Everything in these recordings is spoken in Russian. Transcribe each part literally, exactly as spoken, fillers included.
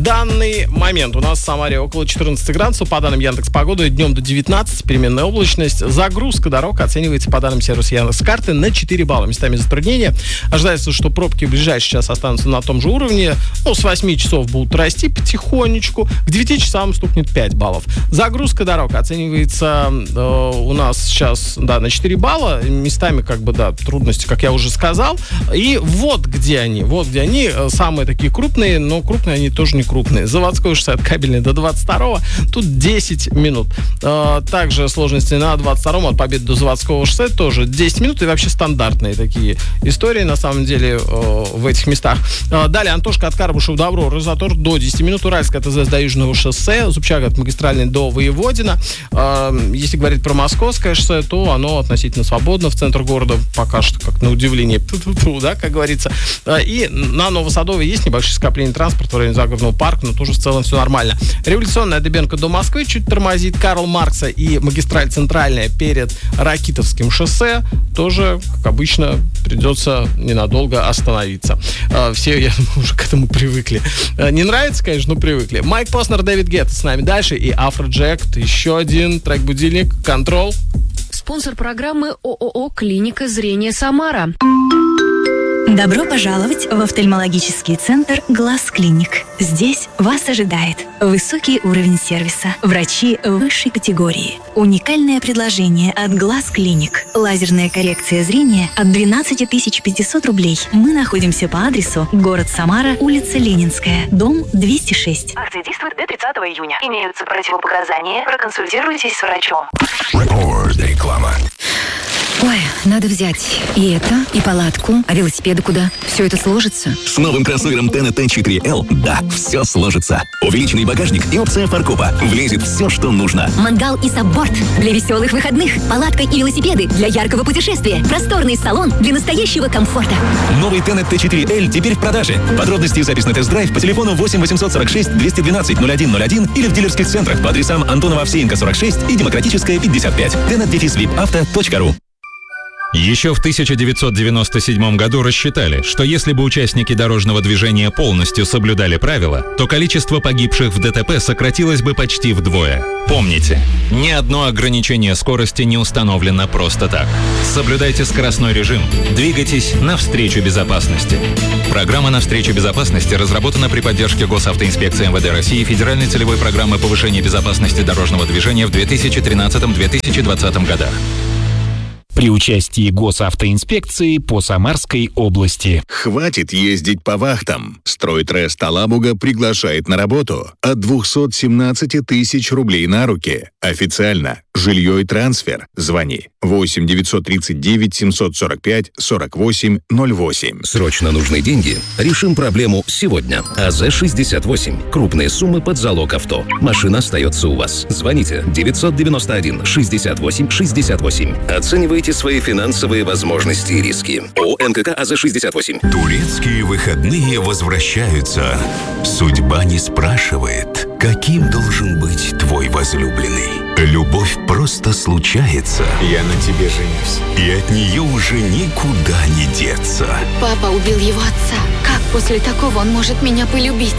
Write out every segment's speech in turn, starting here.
данный момент у нас в Самаре около четырнадцати градусов, по данным Яндекс.Погоды, днем до девятнадцати, переменная облачность. Загрузка дорог оценивается по данным сервиса Яндекс.Карты на четыре балла. Местами затруднения. Ожидается, что пробки в ближайший час останутся на том же уровне. Ну, с восьми часов будут расти потихонечку. К девяти часам стукнет пять баллов. Загрузка дорог оценивается э, у нас сейчас, да, на четыре балла. Местами, как бы, да, трудности, как я уже сказал. И вот где они. Вот где они. Самые такие крупные, но крупные они тоже не крупные. Заводской шоссе от Кабельной до двадцать второго. Тут десять минут. Э, также сложности на двадцать втором от Победы до Заводского шоссе тоже десять минут. И вообще стандартные такие истории, на самом деле, э, в этих местах. Э, далее Антошка от Карбушева до Авроры, Затор до десяти минут. Уральская ТЗ до Южного шоссе. Зубчага от Магистральной до Воеводина. Э, если говорить про Московское шоссе, то оно относительно свободно. В центр города пока что, как на удивление, да, как говорится. Э, и на Новосадовой есть небольшие скопления транспорта в районе Загородного парка, но тоже в целом все нормально. Революционная Дыбенко до Москвы чуть тормозит. Карл Маркса и магистраль Центральная перед Ракитовским шоссе тоже, как обычно, придется ненадолго остановиться. Э, все, я думаю, уже к этому привыкли. Э, не нравится, конечно, но привыкли. Майк Поснер, Дэвид Гетта с нами дальше. И Афроджект, еще один трек-будильник, Control. Спонсор программы ООО «Клиника зрения Самара». Добро пожаловать в офтальмологический центр «Глаз Клиник». Здесь вас ожидает высокий уровень сервиса, врачи высшей категории, уникальное предложение от «Глаз Клиник», лазерная коррекция зрения от двенадцать тысяч пятьсот рублей. Мы находимся по адресу город Самара, улица Ленинская, дом двести шесть. Акция действует до тридцатого июня. Имеются противопоказания. Проконсультируйтесь с врачом. Реклама. Ой, надо взять и это, и палатку. А велосипеды куда? Все это сложится? С новым кроссовером Тенет Т четыре эл, да, все сложится. Увеличенный багажник и опция фаркопа. Влезет все, что нужно. Мангал и сабборд для веселых выходных. Палатка и велосипеды для яркого путешествия. Просторный салон для настоящего комфорта. Новый Тенет Т четыре эл теперь в продаже. Подробности и запись на тест-драйв по телефону восемь восемьсот сорок шесть двести двенадцать ноль один ноль один или в дилерских центрах по адресам Антонова Овсеенко сорок шесть и Демократическая пятьдесят пять. тенет дефис вип авто точка ру. Еще в тысяча девятьсот девяносто седьмом году рассчитали, что если бы участники дорожного движения полностью соблюдали правила, то количество погибших в ДТП сократилось бы почти вдвое. Помните, ни одно ограничение скорости не установлено просто так. Соблюдайте скоростной режим, двигайтесь навстречу безопасности. Программа «Навстречу безопасности» разработана при поддержке Госавтоинспекции эм вэ дэ России и Федеральной целевой программы повышения безопасности дорожного движения в две тысячи тринадцатом — две тысячи двадцатом годах. При участии Госавтоинспекции по Самарской области. Хватит ездить по вахтам. Стройтрест Алабуга приглашает на работу от двухсот семнадцати тысяч рублей на руки. Официально. Жилье и трансфер. Звони восемь девятьсот тридцать девять семьсот сорок пять сорок восемь ноль восемь. Срочно нужны деньги? Решим проблему сегодня. а зэ шестьдесят восемь. Крупные суммы под залог авто. Машина остается у вас. Звоните девятьсот девяносто один шестьдесят восемь шестьдесят восемь. Оценивайте свои финансовые возможности и риски. ООО эн ка ка а зэ шестьдесят восемь. Турецкие выходные возвращаются. Судьба не спрашивает, каким должен быть твой возлюбленный. Любовь просто случается. Я на тебе женюсь. И от нее уже никуда не деться. Папа убил его отца. Как после такого он может меня полюбить?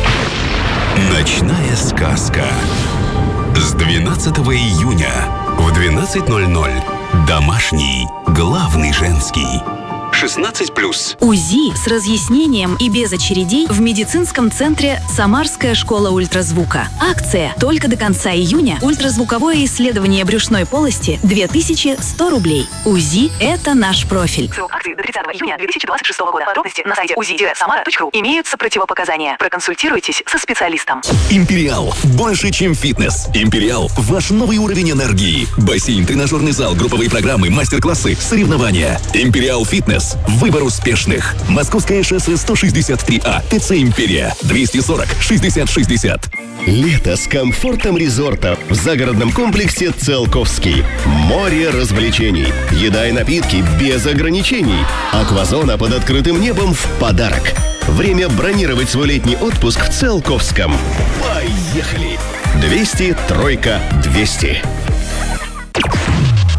Ночная сказка. С двенадцатого июня в двенадцать ноль ноль. Домашний, главный женский. шестнадцать плюс. УЗИ с разъяснением и без очередей в медицинском центре «Самарская школа ультразвука». Акция только до конца июня. Ультразвуковое исследование брюшной полости две тысячи сто рублей. УЗИ – это наш профиль. Срок акции до тридцатого июня две тысячи двадцать шестого года. Подробности на сайте узи самара точка ру. Имеются противопоказания. Проконсультируйтесь со специалистом. Империал. Больше, чем фитнес. Империал – ваш новый уровень энергии. Бассейн, тренажерный зал, групповые программы, мастер-классы, соревнования. Империал Фитнес. Выбор успешных. Московское шоссе сто шестьдесят три А. ТЦ «Империя». двести сорок шестьдесят шестьдесят. Лето с комфортом резорта в загородном комплексе «Циолковский». Море развлечений. Еда и напитки без ограничений. Аквазона под открытым небом в подарок. Время бронировать свой летний отпуск в Циолковском. Поехали! двести тройка двести.